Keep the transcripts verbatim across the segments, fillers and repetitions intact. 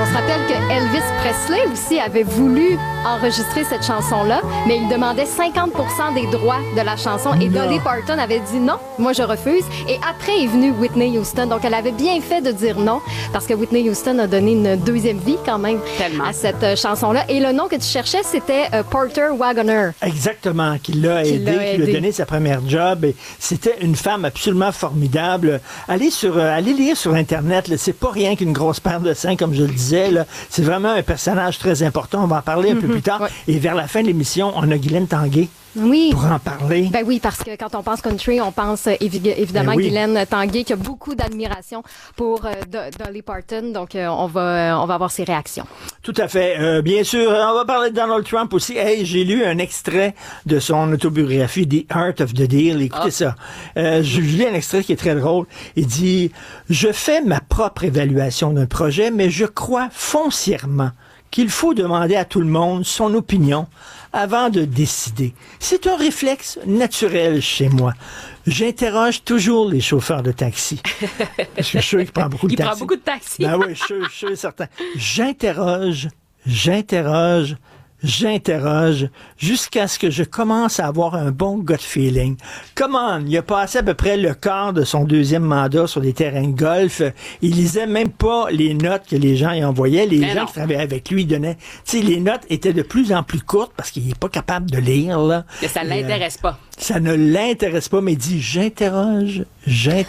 on se rappelle que Elvis Presley aussi avait voulu enregistrer cette chanson-là, mais il demandait cinquante pour cent des droits de la chanson et non. Dolly Parton avait dit non, moi je refuse. Et après est venue Whitney Houston, donc elle avait bien fait de dire non parce que Whitney Houston a donné une deuxième vie quand même Tellement. à cette euh, chanson-là. Et le nom que tu cherchais, c'était euh, Porter Wagoner. Exactement, qui l'a Qui aidé, l'a qui lui a aidé. donné sa première job. Et c'était une femme absolument formidable. Allez sur, euh, allez lire sur Internet. Là, c'est pas rien qu'une grosse paire de seins, comme je le disais. Là. C'est vraiment un personnage très important. On va en parler un peu plus tard. ouais. Et vers la fin de l'émission, on a Guylaine Tanguay Oui. pour en parler. Ben oui, parce que quand on pense country, on pense euh, évi- évidemment Ben oui. Guylaine Tanguay qui a beaucoup d'admiration pour euh, Do- Dolly Parton. Donc, euh, on va euh, on va avoir ses réactions. Tout à fait. Euh, bien sûr, on va parler de Donald Trump aussi. Hey, j'ai lu un extrait de son autobiographie, The Art of the Deal. Écoutez Ah. ça. Euh, je, je lis un extrait qui est très drôle. Il dit « Je fais ma propre évaluation d'un projet, mais je crois foncièrement qu'il faut demander à tout le monde son opinion avant de décider. C'est un réflexe naturel chez moi. J'interroge toujours les chauffeurs de taxi. » Parce que je suis sûr qu'il prend beaucoup de Il taxi. prend beaucoup de taxis. Ben oui, je suis sûr, je suis certain. J'interroge, j'interroge, j'interroge jusqu'à ce que je commence à avoir un bon gut feeling. Comment? Il a passé à peu près le quart de son deuxième mandat sur des terrains de golf. Il lisait même pas les notes que les gens y envoyaient. Les Mais gens non. qui travaillaient avec lui donnaient... Tu sais, les notes étaient de plus en plus courtes parce qu'il est pas capable de lire, là. Que ça Et, euh, l'intéresse pas. Ça ne l'intéresse pas, mais il dit « J'interroge, j'interroge. »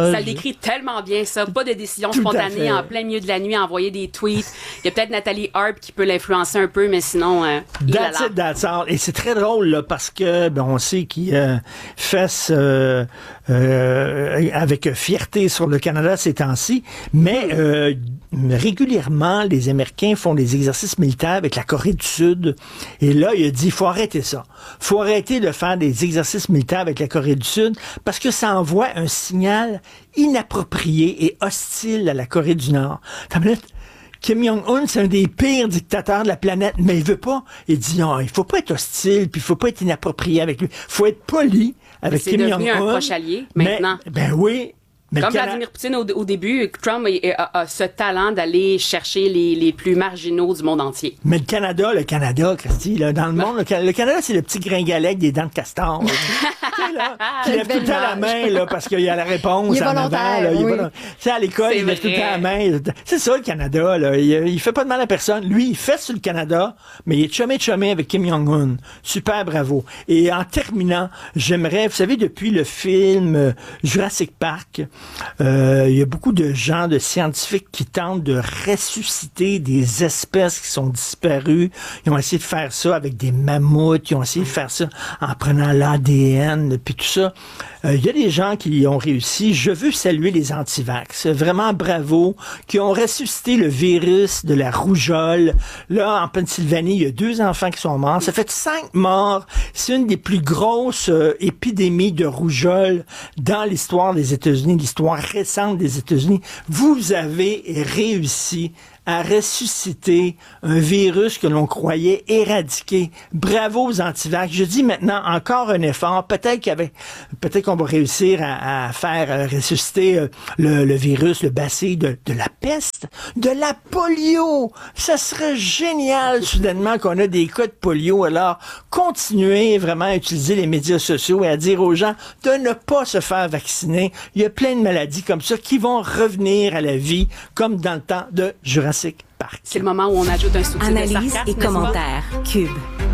Ça le décrit tellement bien, ça. Pas de décision Tout à fait. spontanée en plein milieu de la nuit à envoyer des tweets. Il y a peut-être Nathalie Harp qui peut l'influencer un peu, mais sinon, euh, il a That's it, that's all. Et c'est très drôle là, parce que ben, on sait qu'il euh, fesse euh, euh, avec fierté sur le Canada ces temps-ci, mais euh, régulièrement, les Américains font des exercices militaires avec la Corée du Sud. Et là, il a dit, faut arrêter ça. Faut arrêter de faire des exercices militaires avec la Corée du Sud parce que ça envoie un signal inapproprié et hostile à la Corée du Nord. T'as une minute? Kim Jong-un, c'est un des pires dictateurs de la planète, mais il veut pas. Il dit, non, il faut pas être hostile, puis il faut pas être inapproprié avec lui. faut être poli avec C'est Kim devenu Jong-un. un proche allié, Mais- maintenant. Ben oui. Mais Comme le Cana- Vladimir Poutine au, au début, Trump a, a- a ce talent d'aller chercher les, les plus marginaux du monde entier. Mais le Canada, le Canada, Christy, là, dans le monde, le, Ca- le Canada, c'est le petit gringalet avec des dents de castor. là. Tu sais, là, qui lève tout le temps la main, là, parce qu'il y a la réponse Il est en avant. volontaire, Là, il est oui. volontaire. Tu sais, à l'école, C'est il lève tout le vrai. temps la main. C'est ça, le Canada, là. Il, il fait pas de mal à personne. Lui, il fait sur le Canada, mais il est chumé chumé avec Kim Jong-un. Super, bravo. Et en terminant, j'aimerais, vous savez, depuis le film euh, Jurassic Park, euh, il y a beaucoup de gens, de scientifiques qui tentent de ressusciter des espèces qui sont disparues. Ils ont essayé de faire ça avec des mammouths. Ils ont essayé de faire ça en prenant l'A D N, puis tout ça. Euh, il y a des gens qui y ont réussi. Je veux saluer les antivax. Vraiment bravo. Qui ont ressuscité le virus de la rougeole. Là, en Pennsylvanie, il y a deux enfants qui sont morts. Ça fait cinq morts. C'est une des plus grosses euh, épidémies de rougeole dans l'histoire des États-Unis, l'histoire récente des États-Unis. Vous avez réussi à ressusciter un virus que l'on croyait éradiqué. Bravo aux antivax. Je dis maintenant encore un effort. Peut-être qu'avec, peut-être qu'on va réussir à, à faire euh, ressusciter euh, le, le virus, le bacille de, de la peste, de la polio. Ça serait génial, soudainement, qu'on a des cas de polio. Alors, continuez vraiment à utiliser les médias sociaux et à dire aux gens de ne pas se faire vacciner. Il y a plein de maladies comme ça qui vont revenir à la vie, comme dans le temps de Jurassic Park. C'est le moment où on ajoute un soutien de Analyse sarcasme, et n'est-ce pas? commentaires. Cube.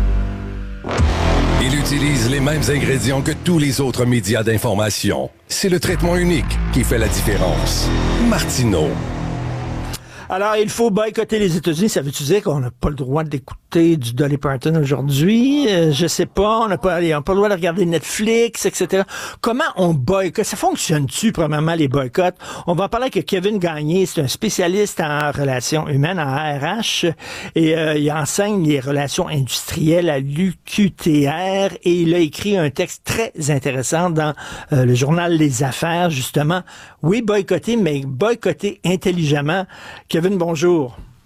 Il utilise les mêmes ingrédients que tous les autres médias d'information. C'est le traitement unique qui fait la différence. Martineau. Alors, il faut boycotter les États-Unis. Ça veut-tu dire qu'on n'a pas le droit d'écouter du Dolly Parton aujourd'hui? Euh, je sais pas. On n'a pas, on n'a pas le droit de regarder Netflix, et cetera. Comment on boycotte? Ça fonctionne-tu, premièrement, les boycotts? On va en parler avec Kevin Gagné. C'est un spécialiste en relations humaines, en R H. Et euh, il enseigne les relations industrielles à l'U Q T R. Et il a écrit un texte très intéressant dans euh, le journal Les Affaires, justement. Oui, boycotter, mais boycotter intelligemment. Kevin, bonjour.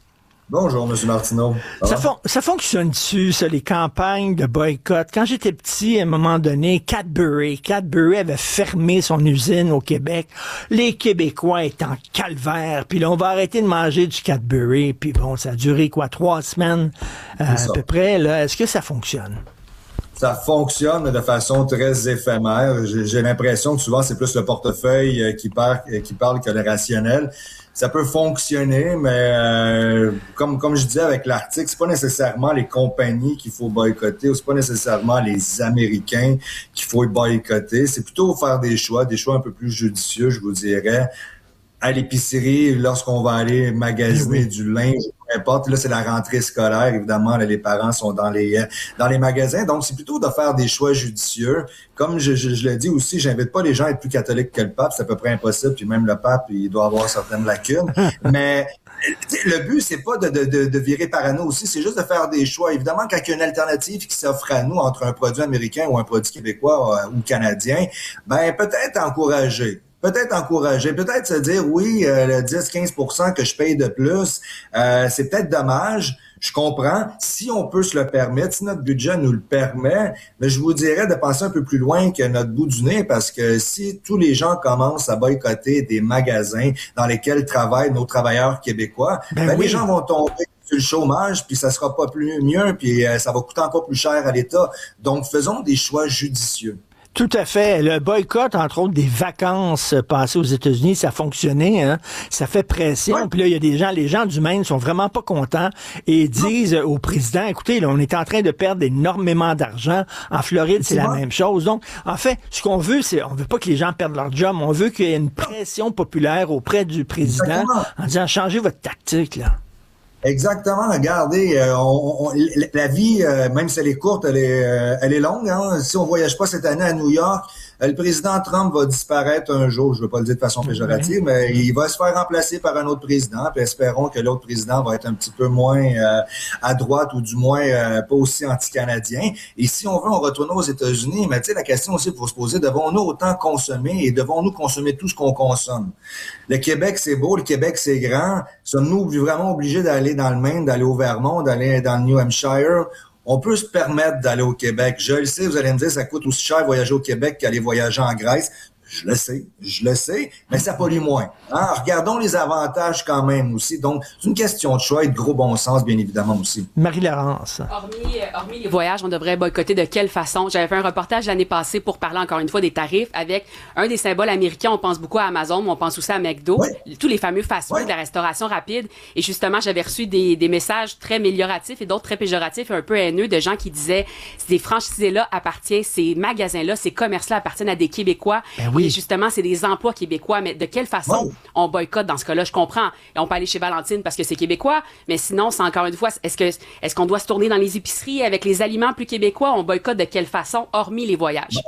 Bonjour, M. Martineau. Ça, ça, fon- ça fonctionne-tu, ça, les campagnes de boycott? Quand j'étais petit, à un moment donné, Cadbury, Cadbury avait fermé son usine au Québec. Les Québécois étaient en calvaire, puis là, on va arrêter de manger du Cadbury, puis bon, ça a duré, quoi, trois semaines euh, à peu près, là. Est-ce que ça fonctionne? Ça fonctionne, mais de façon très éphémère. J'ai, j'ai l'impression que souvent, c'est plus le portefeuille qui, par, qui parle que le rationnel. Ça peut fonctionner, mais euh, comme comme je disais avec l'article, c'est pas nécessairement les compagnies qu'il faut boycotter, ou c'est pas nécessairement les Américains qu'il faut boycotter. C'est plutôt faire des choix, des choix un peu plus judicieux, je vous dirais. À l'épicerie, lorsqu'on va aller magasiner oui. du linge, peu importe, là, c'est la rentrée scolaire, évidemment, là, les parents sont dans les dans les magasins, donc c'est plutôt de faire des choix judicieux. Comme je, je, je le dis aussi, j'invite pas les gens à être plus catholiques que le pape, c'est à peu près impossible, puis même le pape, il doit avoir certaines lacunes, mais le but, c'est pas de, de, de virer parano aussi, c'est juste de faire des choix. Évidemment, quand il y a une alternative qui s'offre à nous entre un produit américain ou un produit québécois ou canadien, ben peut-être encourager. Peut-être encourager, peut-être se dire, oui, euh, le dix à quinze pour cent que je paye de plus, euh, c'est peut-être dommage, je comprends. Si on peut se le permettre, si notre budget nous le permet, mais je vous dirais de penser un peu plus loin que notre bout du nez, parce que si tous les gens commencent à boycotter des magasins dans lesquels travaillent nos travailleurs québécois, ben, ben oui. les gens vont tomber sur le chômage, puis ça sera pas plus mieux, puis euh, ça va coûter encore plus cher à l'État. Donc, faisons des choix judicieux. Tout à fait. Le boycott, entre autres, des vacances passées aux États-Unis, ça a fonctionné, hein. Ça fait pression. Ouais. Puis là, il y a des gens, les gens du Maine sont vraiment pas contents et disent non. au président, écoutez, là, on est en train de perdre énormément d'argent. En Floride, c'est, c'est la même chose. Donc, en fait, ce qu'on veut, c'est, on veut pas que les gens perdent leur job. On veut qu'il y ait une pression populaire auprès du président Exactement. en disant, changez votre tactique, là. Exactement. Regardez, euh, on, on, la vie, euh, même si elle est courte, elle est, euh, elle est longue. Hein? Si on voyage pas cette année à New York, euh, le président Trump va disparaître un jour. Je veux pas le dire de façon péjorative, mais il va se faire remplacer par un autre président. Puis espérons que l'autre président va être un petit peu moins euh, à droite ou du moins euh, pas aussi anti-canadien. Et si on veut, on retourne aux États-Unis. Mais tu sais, la question aussi qu'il faut se poser, devons-nous autant consommer et devons-nous consommer tout ce qu'on consomme? Le Québec, c'est beau. Le Québec, c'est grand. Sommes-nous vraiment obligés d'aller dans le Maine, d'aller au Vermont, d'aller dans le New Hampshire? On peut se permettre d'aller au Québec. Je le sais, vous allez me dire, ça coûte aussi cher voyager au Québec qu'aller voyager en Grèce. Je le sais, je le sais, mais ça pollue moins. Hein? Regardons les avantages quand même aussi. Donc, c'est une question de choix et de gros bon sens, bien évidemment aussi. Marie-Laurence. Hormis, hormis les voyages, on devrait boycotter de quelle façon? J'avais fait un reportage l'année passée pour parler encore une fois des tarifs avec un des symboles américains. On pense beaucoup à Amazon, mais on pense aussi à McDo. Oui. Tous les fameux fast-food, oui. la restauration rapide. Et justement, j'avais reçu des, des messages très amélioratifs et d'autres très péjoratifs et un peu haineux de gens qui disaient, ces franchisés-là appartiennent, ces magasins-là, ces commerces-là appartiennent à des Québécois. Ben oui. Et justement, c'est des emplois québécois. Mais de quelle façon wow. on boycotte dans ce cas-là? Je comprends. Et on peut aller chez Valentine parce que c'est québécois, mais sinon, c'est encore une fois, est-ce que est-ce qu'on doit se tourner dans les épiceries avec les aliments plus québécois? On boycotte de quelle façon, hormis les voyages?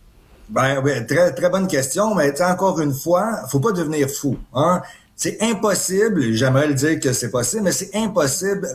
Ben, ben très, très bonne question, mais encore une fois, faut pas devenir fou. Hein? C'est impossible, j'aimerais le dire que c'est possible, mais c'est impossible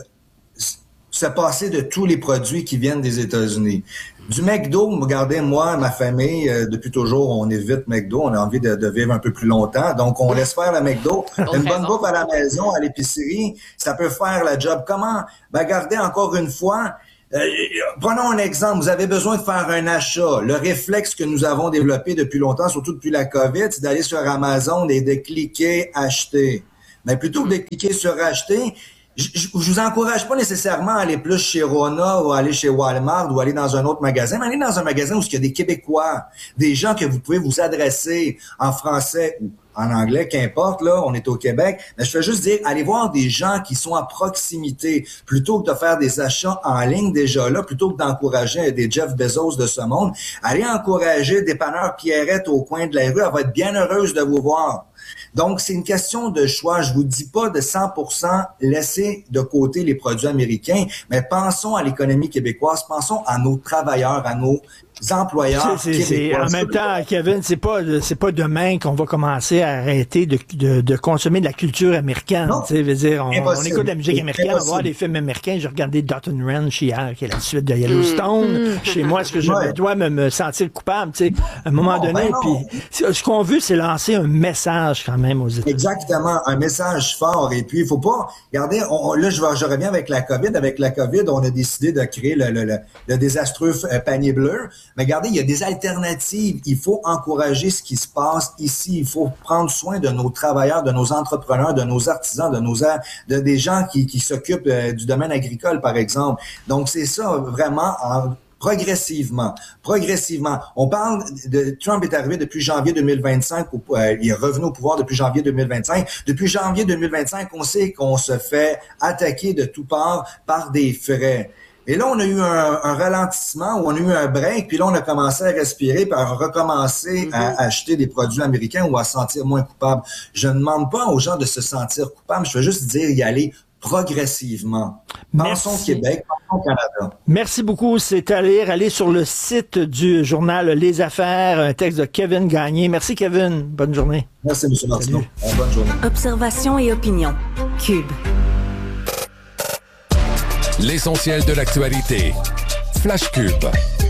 se passer de tous les produits qui viennent des États-Unis. Du McDo, regardez, moi, ma famille, euh, depuis toujours, on évite McDo, on a envie de, de vivre un peu plus longtemps, donc on laisse faire le McDo. Une bonne bouffe à la maison, à l'épicerie, ça peut faire la job. Comment? Ben, regardez, encore une fois, euh, prenons un exemple, vous avez besoin de faire un achat. Le réflexe que nous avons développé depuis longtemps, surtout depuis la COVID, c'est d'aller sur Amazon et de cliquer « Acheter ». Mais plutôt que de cliquer sur « Acheter », Je, je, je vous encourage pas nécessairement à aller plus chez Rona ou aller chez Walmart ou aller dans un autre magasin, mais aller dans un magasin où il y a des Québécois, des gens que vous pouvez vous adresser en français ou en anglais, qu'importe, là, on est au Québec. Mais je veux juste dire, allez voir des gens qui sont à proximité, plutôt que de faire des achats en ligne déjà là, plutôt que d'encourager des Jeff Bezos de ce monde. Allez encourager Dépanneur Pierrette au coin de la rue, elle va être bien heureuse de vous voir. Donc, c'est une question de choix. Je vous dis pas de cent pour cent laisser de côté les produits américains, mais pensons à l'économie québécoise, pensons à nos travailleurs, à nos employeurs c'est, c'est, québécois. C'est, en même temps, Kevin, c'est pas c'est pas demain qu'on va commencer à arrêter de, de, de consommer de la culture américaine. Tu sais, veut dire, on, on écoute de la musique américaine, Impossible. On va voir des films américains. J'ai regardé Dalton Ranch hier, qui est la suite de Yellowstone. Mmh. Chez moi, est-ce que je dois me, me sentir coupable? Tu sais, à un moment non, donné, ben puis ce qu'on veut, c'est lancer un message. message quand même aux États-Unis. Exactement, un message fort. Et puis, il faut pas... Regardez, on, on, là, je, vais, je reviens avec la COVID. Avec la COVID, on a décidé de créer le, le, le, le désastreux panier bleu. Mais regardez, il y a des alternatives. Il faut encourager ce qui se passe ici. Il faut prendre soin de nos travailleurs, de nos entrepreneurs, de nos artisans, de nos de des gens qui, qui s'occupent euh, du domaine agricole, par exemple. Donc, c'est ça, vraiment... En, Progressivement, progressivement. On parle de Trump est arrivé depuis janvier deux mille vingt-cinq, euh, il est revenu au pouvoir depuis janvier deux mille vingt-cinq. Depuis janvier deux mille vingt-cinq, on sait qu'on se fait attaquer de toutes parts par des frais. Et là, on a eu un, un ralentissement, ou on a eu un break, puis là, on a commencé à respirer, puis à recommencer mm-hmm. à acheter des produits américains ou à se sentir moins coupable. Je ne demande pas aux gens de se sentir coupables, je veux juste dire y aller progressivement. Pensons au Québec, pensons au Canada. Merci beaucoup. C'est à lire. Allez sur le site du journal Les Affaires, un texte de Kevin Gagné. Merci, Kevin. Bonne journée. Merci, M. Martineau. Bonne journée. Observation et opinion. Cube. L'essentiel de l'actualité. Flash Cube.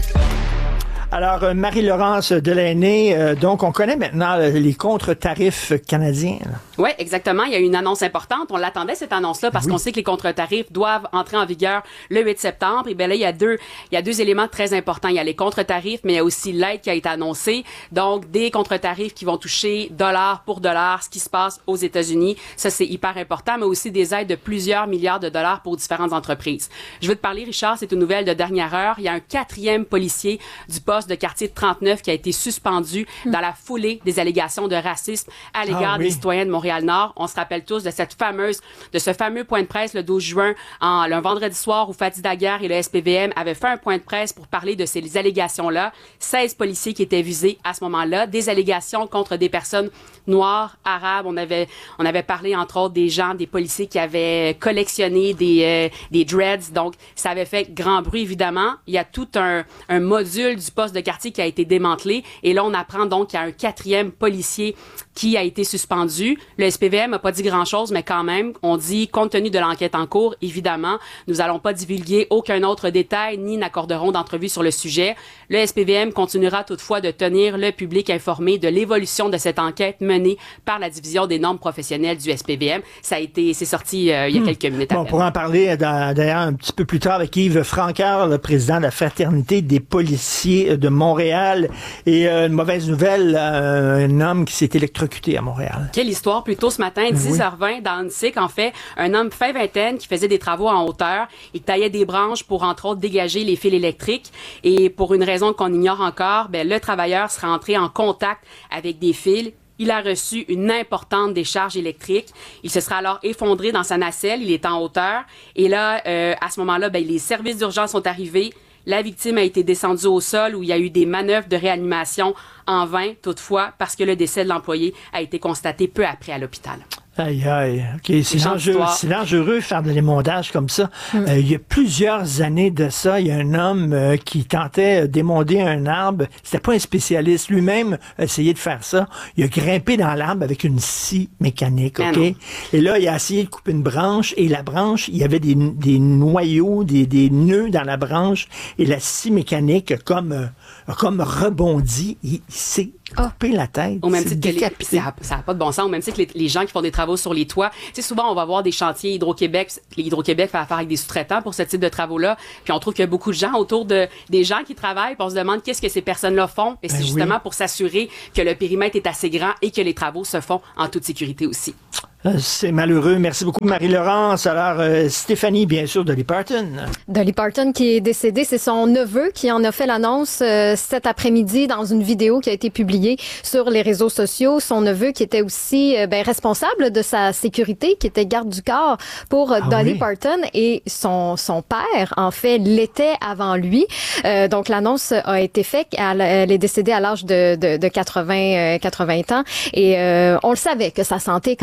Alors, euh, Marie-Laurence Delaney, euh, donc on connaît maintenant euh, les contre-tarifs canadiens. Oui, exactement. Il y a eu une annonce importante. On l'attendait, cette annonce-là, parce oui. qu'on sait que les contre-tarifs doivent entrer en vigueur le huit septembre. Et bien là, il y a deux, il y a deux éléments très importants. Il y a les contre-tarifs, mais il y a aussi l'aide qui a été annoncée. Donc, des contre-tarifs qui vont toucher dollar pour dollar ce qui se passe aux États-Unis. Ça, c'est hyper important, mais aussi des aides de plusieurs milliards de dollars pour différentes entreprises. Je veux te parler, Richard, c'est une nouvelle de dernière heure. Il y a un quatrième policier du poste de quartier de trente-neuf qui a été suspendu mmh. dans la foulée des allégations de racisme à l'égard ah, oui. des citoyens de Montréal-Nord. On se rappelle tous de cette fameuse, de ce fameux point de presse le douze juin, en, le vendredi soir où Fadi Daguerre et le S P V M avaient fait un point de presse pour parler de ces allégations-là. seize policiers qui étaient visés à ce moment-là. Des allégations contre des personnes noires, arabes. On avait, on avait parlé, entre autres, des gens, des policiers qui avaient collectionné des, euh, des dreads. Donc, ça avait fait grand bruit, évidemment. Il y a tout un, un module du poste de quartier qui a été démantelé. Et là, on apprend donc qu'il y a un quatrième policier qui a été suspendu. Le S P V M n'a pas dit grand-chose, mais quand même, on dit, compte tenu de l'enquête en cours, évidemment, nous allons pas divulguer aucun autre détail ni n'accorderons d'entrevue sur le sujet. Le S P V M continuera toutefois de tenir le public informé de l'évolution de cette enquête menée par la division des normes professionnelles du S P V M. Ça a été, c'est sorti euh, il y a hmm. quelques minutes. Bon, on pourra en parler d'ailleurs un petit peu plus tard avec Yves Francoeur, le président de la Fraternité des policiers de Montréal. Et euh, une mauvaise nouvelle, euh, un homme qui s'est électrocuté à Montréal. Quelle histoire, plus tôt ce matin, dix heures vingt, dans Annecy, en fait, un homme fin vingtaine qui faisait des travaux en hauteur. Il taillait des branches pour, entre autres, dégager les fils électriques. Et pour une raison qu'on ignore encore, ben, le travailleur serait entré en contact avec des fils. Il a reçu une importante décharge électrique. Il se sera alors effondré dans sa nacelle. Il est en hauteur. Et là, euh, à ce moment-là, ben, les services d'urgence sont arrivés. La victime a été descendue au sol où il y a eu des manœuvres de réanimation en vain, toutefois, parce que le décès de l'employé a été constaté peu après à l'hôpital. Aïe, aïe. Okay. C'est dangereux, c'est dangereux faire de l'émondage comme ça. Mm. Euh, il y a plusieurs années de ça, il y a un homme euh, qui tentait d'émonder un arbre. C'était pas un spécialiste. Lui-même a essayé de faire ça. Il a grimpé dans l'arbre avec une scie mécanique, OK? Non. Et là, il a essayé de couper une branche et la branche, il y avait des, des noyaux, des, des nœuds dans la branche et la scie mécanique a comme, euh, a comme rebondi. Il, il s'est coupé oh. la tête. Au même titre que les, ça n'a pas de bon sens. Au même titre que les, les gens qui font des travaux sur les toits. Tu sais, souvent, on va voir des chantiers Hydro-Québec. Hydro-Québec fait affaire avec des sous-traitants pour ce type de travaux-là. Puis on trouve qu'il y a beaucoup de gens autour de des gens qui travaillent. Puis on se demande qu'est-ce que ces personnes-là font. Et c'est ben justement oui. pour s'assurer que le périmètre est assez grand et que les travaux se font en toute sécurité aussi. C'est malheureux. Merci beaucoup, Marie-Laurence. Alors, euh, Stéphanie, bien sûr, Dolly Parton. Dolly Parton qui est décédée, c'est son neveu qui en a fait l'annonce euh, cet après-midi dans une vidéo qui a été publiée sur les réseaux sociaux. Son neveu qui était aussi euh, ben, responsable de sa sécurité, qui était garde du corps pour euh, ah Dolly oui. Parton et son son père, en fait, l'était avant lui. Euh, donc, l'annonce a été faite. Elle, elle est décédée à l'âge de, de, de quatre-vingts, euh, quatre-vingts ans et euh, on le savait que sa santé quand mmh. même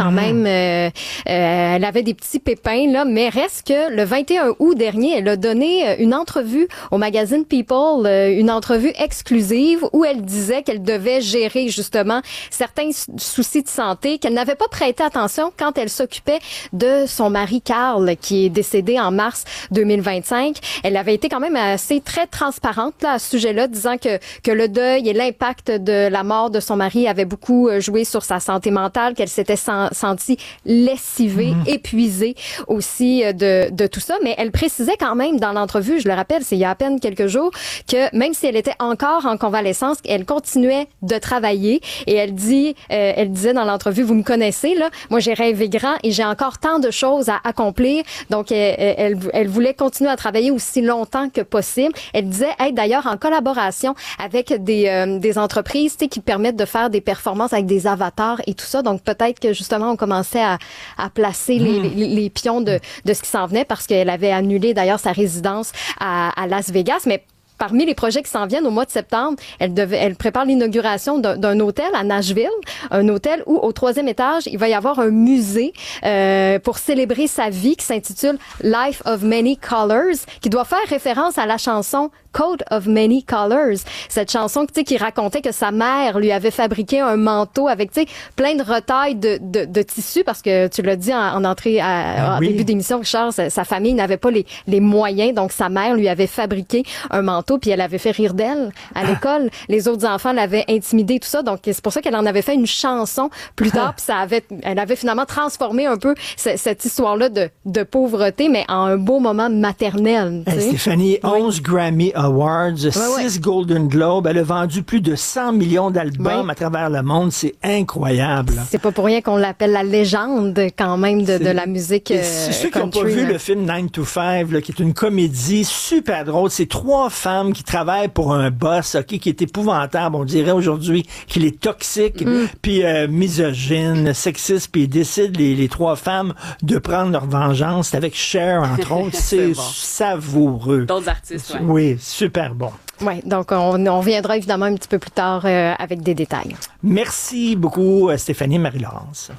Euh, euh, elle avait des petits pépins, là, mais reste que le vingt et un août dernier, elle a donné une entrevue au magazine People, euh, une entrevue exclusive où elle disait qu'elle devait gérer justement certains soucis de santé, qu'elle n'avait pas prêté attention quand elle s'occupait de son mari Carl, qui est décédé en mars deux mille vingt-cinq. Elle avait été quand même assez très transparente là, à ce sujet-là, disant que, que le deuil et l'impact de la mort de son mari avaient beaucoup joué sur sa santé mentale, qu'elle s'était sen- sentie lessivée, mmh. épuisée aussi de, de tout ça. Mais elle précisait quand même dans l'entrevue, je le rappelle, c'est il y a à peine quelques jours, que même si elle était encore en convalescence, elle continuait de travailler. Et elle dit, euh, elle disait dans l'entrevue, vous me connaissez, là, moi j'ai rêvé grand et j'ai encore tant de choses à accomplir. Donc, elle, elle, elle voulait continuer à travailler aussi longtemps que possible. Elle disait être d'ailleurs en collaboration avec des, euh, des entreprises, tu sais, qui permettent de faire des performances avec des avatars et tout ça. Donc, peut-être que justement, on commençait à, à placer mmh. les, les, les pions de, de ce qui s'en venait parce qu'elle avait annulé d'ailleurs sa résidence à, à Las Vegas. Mais parmi les projets qui s'en viennent au mois de septembre, elle, devait, elle prépare l'inauguration d'un, d'un hôtel à Nashville, un hôtel où au troisième étage, il va y avoir un musée euh, pour célébrer sa vie qui s'intitule Life of Many Colors, qui doit faire référence à la chanson Coat of Many Colors. Cette chanson, tu sais, qui racontait que sa mère lui avait fabriqué un manteau avec, tu sais, plein de retailles de, de, de tissus, parce que tu l'as dit en, en entrée à, ah, oui. en début d'émission, Richard, sa, sa famille n'avait pas les, les moyens, donc sa mère lui avait fabriqué un manteau, puis elle avait fait rire d'elle à l'école. Ah. Les autres enfants l'avaient intimidée, tout ça, donc c'est pour ça qu'elle en avait fait une chanson plus tard, ah. puis ça avait, elle avait finalement transformé un peu c- cette histoire-là de, de pauvreté, mais en un beau moment maternel. Hey, Stéphanie, oui. onze Grammy Awards, ouais, six ouais. Golden Globes. Elle a vendu plus de cent millions d'albums ouais. à travers le monde. C'est incroyable. C'est pas pour rien qu'on l'appelle la légende quand même de, de la musique euh, c'est ceux country, qui n'ont pas vu là. le film nine to five, là, qui est une comédie super drôle. C'est trois femmes qui travaillent pour un boss, okay, qui est épouvantable. On dirait aujourd'hui qu'il est toxique, mm. puis euh, misogyne, sexiste, puis ils décident, les, les trois femmes, de prendre leur vengeance. C'est avec Cher, entre autres. C'est, c'est bon. Savoureux. D'autres artistes, ouais. Oui, super bon. Oui, donc on, on reviendra évidemment un petit peu plus tard euh, avec des détails. Merci beaucoup, Stéphanie Marie-Laurence.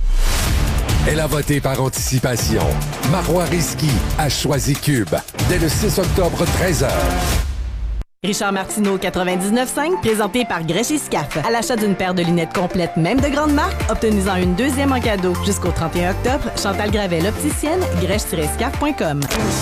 Elle a voté par anticipation. Marois Risky a choisi Cube. Dès le six octobre, treize heures. Richard Martineau, quatre-vingt-dix-neuf cinq, présenté par Grèche et Scaf. À l'achat d'une paire de lunettes complètes, même de grande marque, obtenez-en une deuxième en cadeau. Jusqu'au trente et un octobre, Chantal Gravel, opticienne, grèche tiret scaf point com.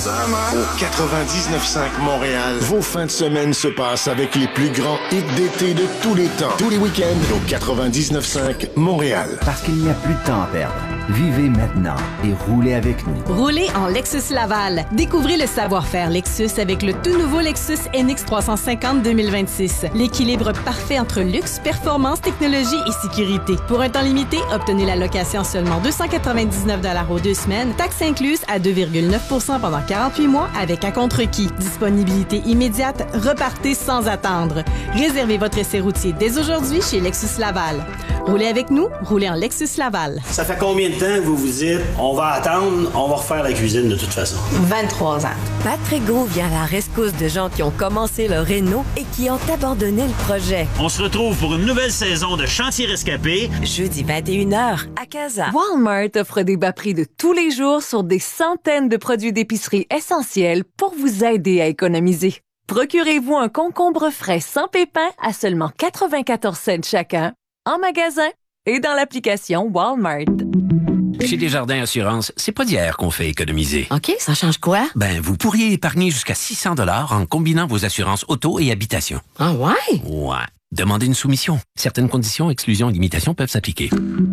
Au quatre-vingt-dix-neuf cinq Montréal, vos fins de semaine se passent avec les plus grands hits d'été de tous les temps. Tous les week-ends, au quatre-vingt-dix-neuf cinq Montréal. Parce qu'il n'y a plus de temps à perdre. Vivez maintenant et roulez avec nous. Roulez en Lexus Laval. Découvrez le savoir-faire Lexus avec le tout nouveau Lexus N X trois cent cinquante deux mille vingt-six. L'équilibre parfait entre luxe, performance, technologie et sécurité. Pour un temps limité, obtenez la location seulement deux cent quatre-vingt-dix-neuf dollars aux deux semaines, taxes incluses à deux virgule neuf pour cent pendant quarante-huit mois avec un contre-requis. Disponibilité immédiate, repartez sans attendre. Réservez votre essai routier dès aujourd'hui chez Lexus Laval. Roulez avec nous, roulez en Lexus Laval. Ça fait combien de temps que vous vous dites, on va attendre, on va refaire la cuisine de toute façon? vingt-trois ans. Patrick Gros vient à la rescousse de gens qui ont commencé leur réno et qui ont abandonné le projet. On se retrouve pour une nouvelle saison de Chantier Rescapé. Jeudi vingt et une heures à Casa. Walmart offre des bas prix de tous les jours sur des centaines de produits d'épicerie essentiels pour vous aider à économiser. Procurez-vous un concombre frais sans pépins à seulement quatre-vingt-quatorze cents chacun, en magasin et dans l'application Walmart. Chez Desjardins Assurance, c'est pas d'hier qu'on fait économiser. OK, ça change quoi? Ben, vous pourriez épargner jusqu'à six cents dollars en combinant vos assurances auto et habitation. Ah ouais? Ouais. Demandez une soumission. Certaines conditions, exclusions et limitations peuvent s'appliquer.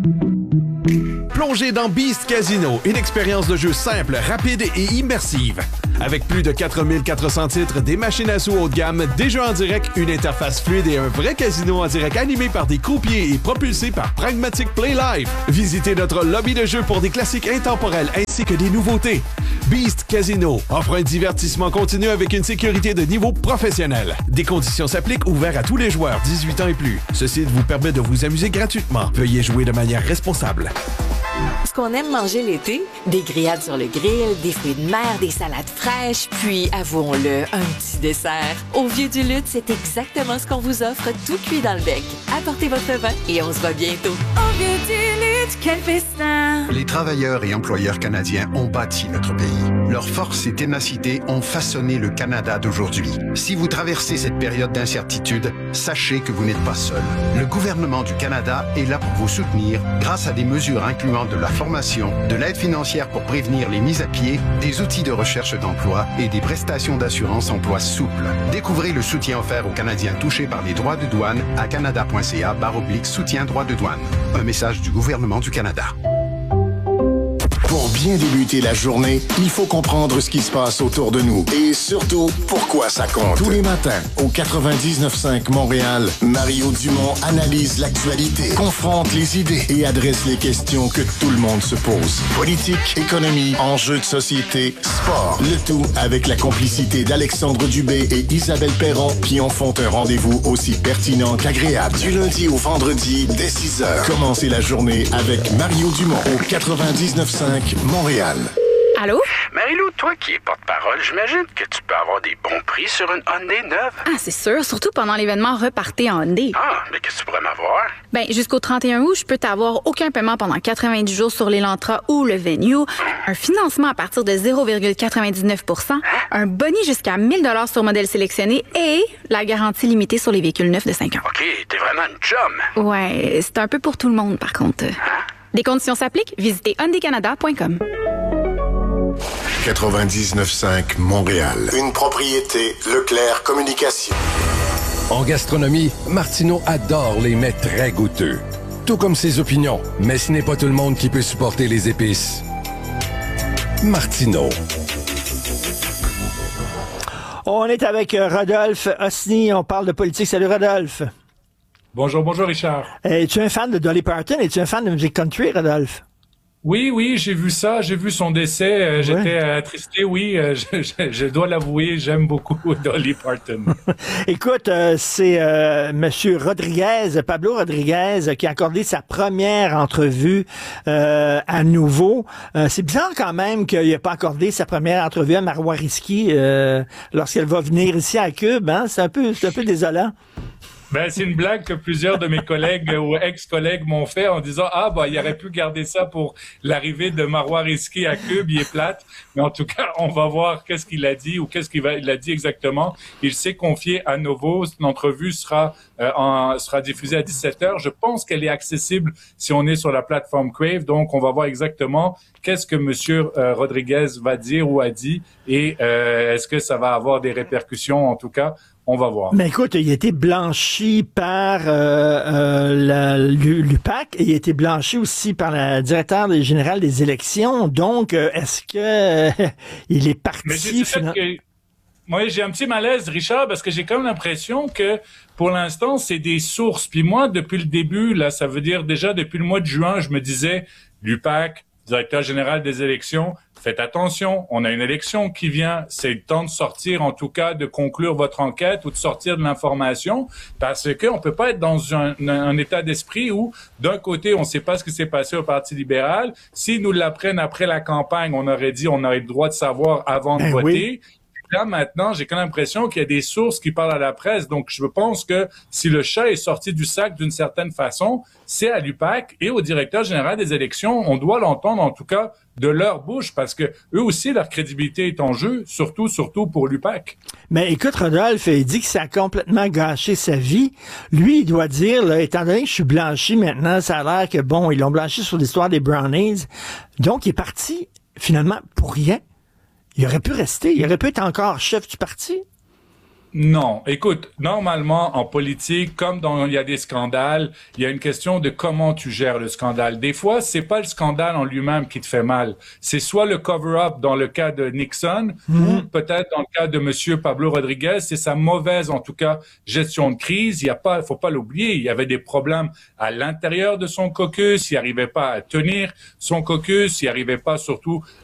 Plongez dans Beast Casino, une expérience de jeu simple, rapide et immersive. Avec plus de quatre mille quatre cents titres, des machines à sous haut de gamme, des jeux en direct, une interface fluide et un vrai casino en direct animé par des croupiers et propulsé par Pragmatic Play Live. Visitez notre lobby de jeu pour des classiques intemporels ainsi que des nouveautés. Beast Casino offre un divertissement continu avec une sécurité de niveau professionnel. Des conditions s'appliquent, ouverts à tous les joueurs dix-huit ans et plus. Ce site vous permet de vous amuser gratuitement. Veuillez jouer de manière responsable. Ce qu'on aime manger l'été, des grillades sur le grill, des fruits de mer, des salades fraîches, puis, avouons-le, un petit dessert. Au Vieux du Lutte, c'est exactement ce qu'on vous offre, tout cuit dans le bec. Apportez votre vin et on se voit bientôt. Au Vieux du Lutte, quel festin! Les travailleurs et employeurs canadiens ont bâti notre pays. Leur force et ténacité ont façonné le Canada d'aujourd'hui. Si vous traversez cette période d'incertitude, sachez que vous n'êtes pas seul. Le gouvernement du Canada est là pour vous soutenir grâce à des mesures incluant de la formation, de l'aide financière pour prévenir les mises à pied, des outils de recherche d'emploi et des prestations d'assurance emploi souples. Découvrez le soutien offert aux Canadiens touchés par les droits de douane à canada.ca barre oblique soutien droits de douane. Un message du gouvernement du Canada. Pour bien débuter la journée, il faut comprendre ce qui se passe autour de nous et surtout pourquoi ça compte. Tous les matins, au quatre-vingt-dix-neuf cinq Montréal, Mario Dumont analyse l'actualité, confronte les idées et adresse les questions que tout le monde se pose. Politique, économie, enjeux de société, sport. Le tout avec la complicité d'Alexandre Dubé et Isabelle Perron qui en font un rendez-vous aussi pertinent qu'agréable. Du lundi au vendredi, dès six heures. Commencez la journée avec Mario Dumont au quatre-vingt-dix-neuf cinq Montréal. Allô? Marie-Lou, toi qui es porte-parole, j'imagine que tu peux avoir des bons prix sur une Hyundai neuve. Ah, c'est sûr, surtout pendant l'événement Repartez en Hyundai. Ah, mais qu'est-ce que tu pourrais m'avoir? Ben, jusqu'au trente et un août, je peux t'avoir aucun paiement pendant quatre-vingt-dix jours sur l'Elantra ou le Venue, un financement à partir de zéro virgule quatre-vingt-dix-neuf pour cent, un boni jusqu'à mille dollars sur modèle sélectionné et la garantie limitée sur les véhicules neufs de cinq ans. OK, t'es vraiment une chum. Ouais, c'est un peu pour tout le monde, par contre. Hein? Les conditions s'appliquent. Visitez hyundai canada point com. quatre-vingt-dix-neuf cinq Montréal. Une propriété Leclerc Communication. En gastronomie, Martineau adore les mets très goûteux. Tout comme ses opinions, mais ce n'est pas tout le monde qui peut supporter les épices. Martineau. On est avec Rodolphe Osny, on parle de politique. Salut Rodolphe. Bonjour, bonjour Richard. Es-tu un fan de Dolly Parton? Es-tu un fan de musique country, Rodolphe? Oui, oui, j'ai vu ça, j'ai vu son décès, euh, j'étais ouais. attristé, oui, euh, je, je, je dois l'avouer, j'aime beaucoup Dolly Parton. Écoute, euh, c'est euh, Monsieur Rodriguez, Pablo Rodriguez, qui a accordé sa première entrevue euh, à nouveau. Euh, c'est bizarre quand même qu'il n'ait pas accordé sa première entrevue à Marois Risky euh, lorsqu'elle va venir ici à Cube, hein? C'est un peu, c'est un peu désolant. Ben, c'est une blague que plusieurs de mes collègues ou ex-collègues m'ont fait en disant « Ah, bah, il aurait pu garder ça pour l'arrivée de Marois Risky à Cube, il est plate. » Mais en tout cas, on va voir qu'est-ce qu'il a dit ou qu'est-ce qu'il va, il a dit exactement. Il s'est confié à nouveau. L'entrevue sera, euh, en, sera diffusée à dix-sept heures. Je pense qu'elle est accessible si on est sur la plateforme Crave. Donc, on va voir exactement qu'est-ce que Monsieur euh, Rodriguez va dire ou a dit et euh, est-ce que ça va avoir des répercussions, en tout cas. On va voir. Mais écoute, il a été blanchi par euh, euh, la, l'U P A C et il a été blanchi aussi par la directeur générale des élections. Donc, euh, est-ce que euh, il est parti? Mais j'ai, finalement... que... Moi, j'ai un petit malaise, Richard, parce que j'ai comme l'impression que pour l'instant, c'est des sources. Puis moi, depuis le début, là, ça veut dire déjà depuis le mois de juin, je me disais, l'U P A C, directeur général des élections, faites attention, on a une élection qui vient, c'est le temps de sortir, en tout cas, de conclure votre enquête ou de sortir de l'information, parce que on peut pas être dans un, un état d'esprit où, d'un côté, on sait pas ce qui s'est passé au Parti libéral. S'ils nous l'apprennent après la campagne, on aurait dit, on aurait le droit de savoir avant de ben voter. Oui. Là, maintenant, j'ai quand même l'impression qu'il y a des sources qui parlent à la presse. Donc, je pense que si le chat est sorti du sac d'une certaine façon, c'est à l'U P A C et au directeur général des élections. On doit l'entendre, en tout cas, de leur bouche, parce que eux aussi, leur crédibilité est en jeu, surtout, surtout pour l'U P A C. Mais écoute, Rodolphe, il dit que ça a complètement gâché sa vie. Lui, il doit dire, là, étant donné que je suis blanchi maintenant, ça a l'air que, bon, ils l'ont blanchi sur l'histoire des Brownies. Donc, il est parti, finalement, pour rien. Il aurait pu rester, il aurait pu être encore chef du parti. Non. Écoute, normalement, en politique, comme dans, il y a des scandales, il y a une question de comment tu gères le scandale. Des fois, c'est pas le scandale en lui-même qui te fait mal. C'est soit le cover-up dans le cas de Nixon, mmh. ou peut-être dans le cas de Monsieur Pablo Rodriguez, c'est sa mauvaise, en tout cas, gestion de crise. Il y a pas, faut pas l'oublier, il y avait des problèmes à l'intérieur de son caucus, il arrivait pas à tenir son caucus, il arrivait pas surtout